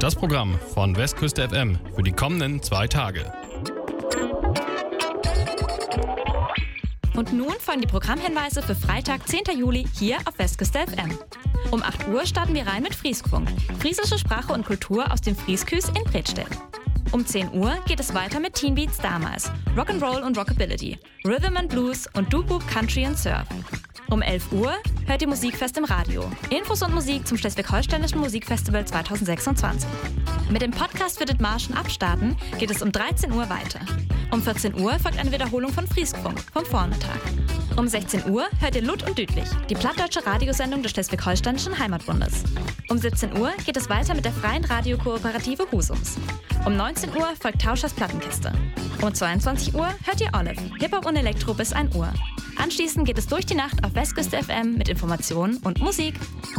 Das Programm von Westküste FM für die kommenden 2 Tage. Und nun folgen die Programmhinweise für Freitag, 10. Juli hier auf Westküste FM. Um 8 Uhr starten wir rein mit Frieskfunk, friesische Sprache und Kultur aus dem Friesküs in Bredstedt. Um 10 Uhr geht es weiter mit Teen Beats damals, Rock'n'Roll und Rockabilly, Rhythm and Blues und Doo-Boop, Country and Surf. Um 11 Uhr hört ihr Musikfest im Radio. Infos und Musik zum Schleswig-Holsteinischen Musikfestival 2026. Mit dem Podcast für Dithmarschen abstarten geht es um 13 Uhr weiter. Um 14 Uhr folgt eine Wiederholung von Frieskfunk vom Vormittag. Um 16 Uhr hört ihr Lutt und Dütlich, die plattdeutsche Radiosendung des Schleswig-Holsteinischen Heimatbundes. Um 17 Uhr geht es weiter mit der freien Radiokooperative Husums. Um 19 Uhr folgt Tauschers Plattenkiste. Um 22 Uhr hört ihr Olive, Hip-Hop und Elektro bis 1 Uhr. Anschließend geht es durch die Nacht auf Westküste FM mit Informationen und Musik.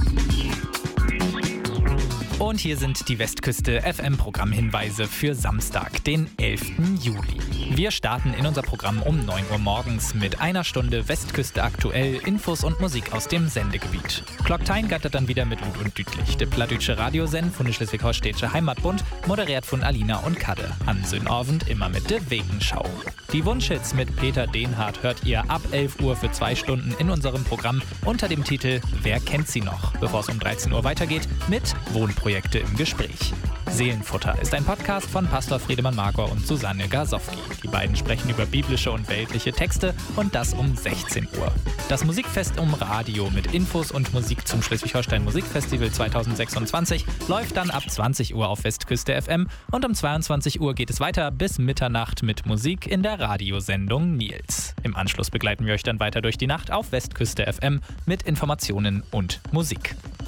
Und hier sind die Westküste FM-Programmhinweise für Samstag, den 11. Juli. Wir starten in unser Programm um 9 Uhr morgens mit einer Stunde Westküste aktuell, Infos und Musik aus dem Sendegebiet. Klocktein gattert dann wieder mit Lutt und Dütlich, der plattdeutsche Radiosend von der Schleswig-Holsteinische Heimatbund, moderiert von Alina und Kadde. An Sünnorvend immer mit der Wegenschau. Die Wunschhits mit Peter Dehnhardt hört ihr ab 11 Uhr für 2 Stunden in unserem Programm unter dem Titel Wer kennt sie noch? Bevor es um 13 Uhr weitergeht mit Wohnprojekte im Gespräch. Seelenfutter ist ein Podcast von Pastor Friedemann Markor und Susanne Garsowski. Die beiden sprechen über biblische und weltliche Texte und das um 16 Uhr. Das Musikfest im Radio mit Infos und Musik zum Schleswig-Holstein Musikfestival 2026 läuft dann ab 20 Uhr auf Westküste FM und um 22 Uhr geht es weiter bis Mitternacht mit Musik in der Radiosendung Nils. Im Anschluss begleiten wir euch dann weiter durch die Nacht auf Westküste FM mit Informationen und Musik.